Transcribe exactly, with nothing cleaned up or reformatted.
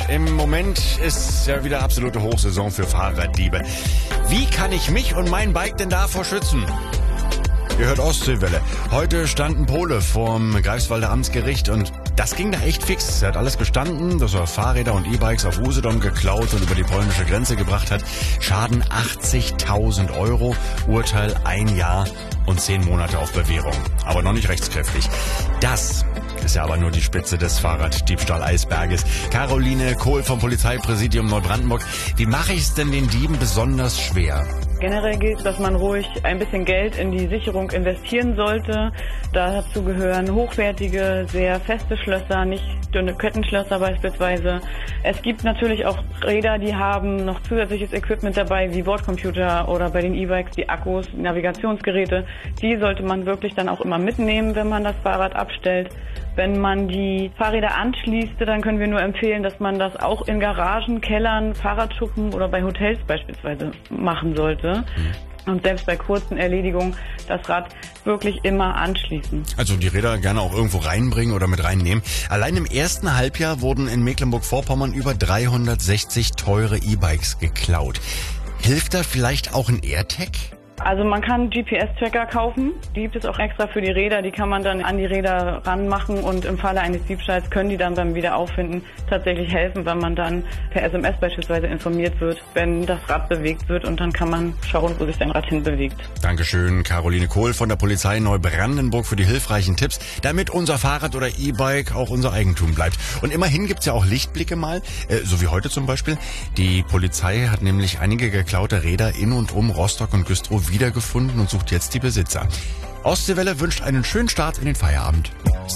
im Moment ist ja wieder absolute Hochsaison für Fahrraddiebe. Wie kann ich mich und mein Bike denn davor schützen? Ihr hört Ostseewelle. Heute stand ein Pole vorm Greifswalder Amtsgericht und das ging da echt fix. Er hat alles gestanden, dass er Fahrräder und E-Bikes auf Usedom geklaut und über die polnische Grenze gebracht hat. Schaden achtzigtausend Euro, Urteil ein Jahr und zehn Monate auf Bewährung. Aber noch nicht rechtskräftig. Das ist ja aber nur die Spitze des Fahrraddiebstahl-Eisberges. Caroline Kohl vom Polizeipräsidium Neubrandenburg. Wie mache ich es denn den Dieben besonders schwer? Generell gilt, dass man ruhig ein bisschen Geld in die Sicherung investieren sollte. Dazu gehören hochwertige, sehr feste Schlösser, nicht dünne Kettenschlösser beispielsweise. Es gibt natürlich auch Räder, die haben noch zusätzliches Equipment dabei, wie Bordcomputer oder bei den E-Bikes die Akkus, Navigationsgeräte. Die sollte man wirklich dann auch immer mitnehmen, wenn man das Fahrrad abstellt. Wenn man die Fahrräder anschließt, dann können wir nur empfehlen, dass man das auch in Garagen, Kellern, Fahrradschuppen oder bei Hotels beispielsweise machen sollte. Und selbst bei kurzen Erledigungen das Rad wirklich immer anschließen. Also die Räder gerne auch irgendwo reinbringen oder mit reinnehmen. Allein im ersten Halbjahr wurden in Mecklenburg-Vorpommern über dreihundertsechzig teure E-Bikes geklaut. Hilft da vielleicht auch ein AirTag? Also man kann G P S-Tracker kaufen, die gibt es auch extra für die Räder, die kann man dann an die Räder ranmachen und im Falle eines Diebstahls können die dann beim Wiederauffinden tatsächlich helfen, wenn man dann per S M S beispielsweise informiert wird, wenn das Rad bewegt wird und dann kann man schauen, wo sich sein Rad hinbewegt. Dankeschön, Caroline Kohl von der Polizei Neubrandenburg für die hilfreichen Tipps, damit unser Fahrrad oder E-Bike auch unser Eigentum bleibt. Und immerhin gibt's ja auch Lichtblicke mal, äh, so wie heute zum Beispiel. Die Polizei hat nämlich einige geklaute Räder in und um Rostock und Güstrow wiedergefunden und sucht jetzt die Besitzer. Ostseewelle wünscht einen schönen Start in den Feierabend.